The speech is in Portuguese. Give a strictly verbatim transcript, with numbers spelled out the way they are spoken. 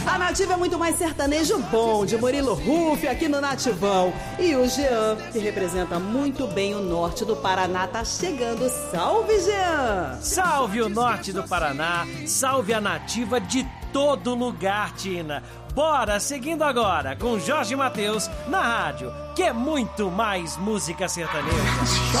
A Nativa é muito mais sertanejo bom, de Murilo Huff aqui no Nativão. E o Jean, que representa muito bem o norte do Paraná, tá chegando. Salve, Jean! Salve o norte do Paraná, salve a Nativa de todo lugar, Tina. Bora, seguindo agora com Jorge Mateus na rádio, que é muito mais música sertaneja.